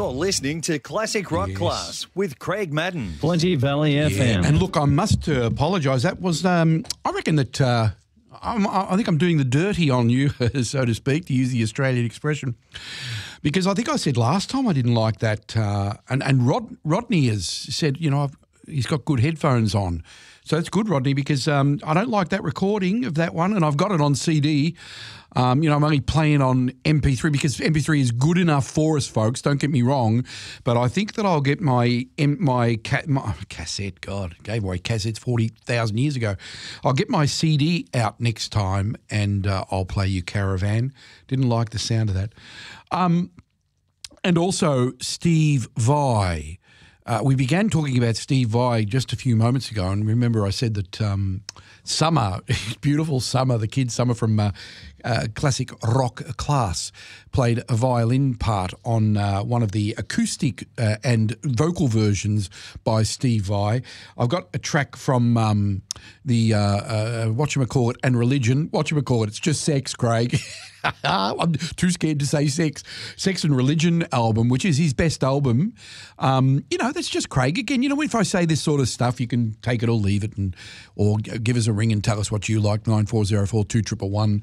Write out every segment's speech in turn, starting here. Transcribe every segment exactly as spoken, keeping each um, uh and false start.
You're listening to Classic Rock Yes. Class with Craig Madden. Plenty Valley F M. And look, I must uh, apologise. That was, um, I reckon that uh, I'm, I think I'm doing the dirty on you, so to speak, to use the Australian expression, because I think I said last time I didn't like that. Uh, and and Rod, Rodney has said, you know, I've, he's got good headphones on. So it's good, Rodney, because um, I don't like that recording of that one, and I've got it on C D. Um, you know, I'm only playing on M P three because M P three is good enough for us, folks. Don't get me wrong, but I think that I'll get my my, ca- my cassette. God, gave away cassettes forty thousand years ago. I'll get my C D out next time, and uh, I'll play you Caravan. Didn't like the sound of that. Um, and also Steve Vai. Uh, we began talking about Steve Vai just a few moments ago, and remember I said that um, Summer, beautiful Summer, the kid Summer from uh, uh, Classic Rock Class, played a violin part on uh, one of the acoustic uh, and vocal versions by Steve Vai. I've got a track from um, the uh, uh, whatchamacallit and Religion. Whatchamacallit, it's just sex, Craig. I'm too scared to say sex. Sex and Religion album, which is his best album. Um, you know, that's just Craig. Again, you know, if I say this sort of stuff, you can take it or leave it, and or give us a ring and tell us what you like, nine four zero four two one one one.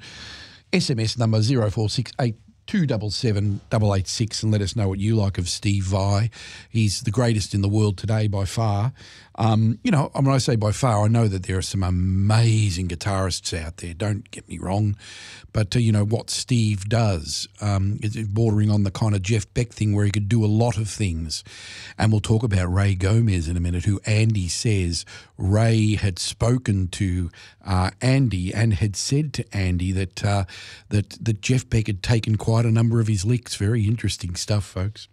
S M S number zero four six eight two seven seven eight eight six, and let us know what you like of Steve Vai. He's the greatest in the world today by far. Um, you know, when I say by far, I know that there are some amazing guitarists out there, don't get me wrong. But, uh, you know, what Steve does um, is bordering on the kind of Jeff Beck thing where he could do a lot of things. And we'll talk about Ray Gomez in a minute, who Andy says Ray had spoken to uh, Andy and had said to Andy that, uh, that, that Jeff Beck had taken quite a number of his licks. Very interesting stuff, folks.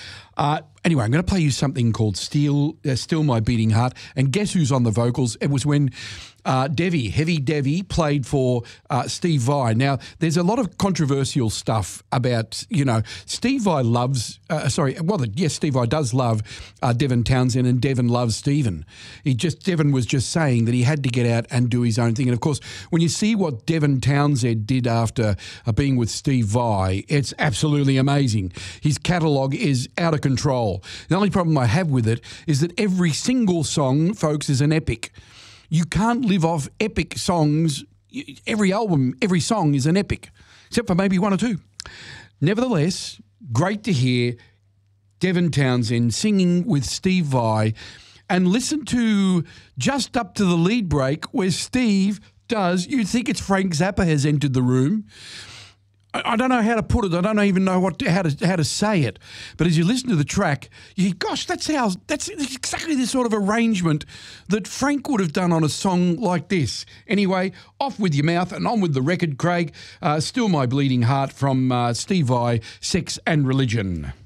Uh, anyway, I'm going to play you something called Steel, uh, Still My Beating Heart. And guess who's on the vocals? It was when uh, Devi, Heavy Devi, played for uh, Steve Vai. Now, there's a lot of controversial stuff about, you know, Steve Vai loves, uh, sorry, well, yes, Steve Vai does love uh, Devin Townsend, and Devin loves Stephen. He just, Devin was just saying that he had to get out and do his own thing. And of course, when you see what Devin Townsend did after uh, being with Steve Vai, it's absolutely amazing. His catalogue is out of control. The only problem I have with it is that every single song, folks, is an epic. You can't live off epic songs. Every album, every song is an epic, except for maybe one or two. Nevertheless, great to hear Devin Townsend singing with Steve Vai, and listen to just up to the lead break where Steve does, you'd think it's Frank Zappa has entered the room. I don't know how to put it. I don't even know what to, how to how to say it. But as you listen to the track, you think, gosh, that's how that's exactly the sort of arrangement that Frank would have done on a song like this. Anyway, off with your mouth and on with the record, Craig. Uh, Still My Bleeding Heart from uh, Steve Vai, Sex and Religion.